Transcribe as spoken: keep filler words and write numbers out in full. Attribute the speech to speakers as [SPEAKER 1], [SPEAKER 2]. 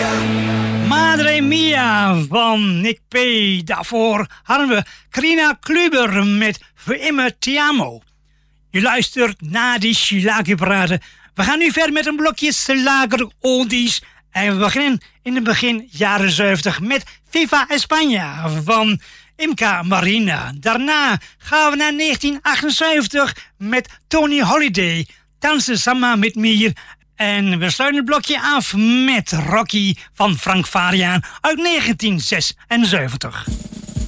[SPEAKER 1] Madre Mia van Nick P. Daarvoor hadden we Carina Kluber met Voor immer Ti Amo. Je luistert naar die Slagerparade. We gaan nu verder met een blokje Slager Oldies. En we beginnen in het begin jaren zeventig met Viva España van Imca Marina. Daarna gaan we naar negentien achtenzeventig met Tony Holiday. Dansen samen met mir. En we sluiten het blokje af met Rocky van Frank Farian uit negentien zesenzeventig.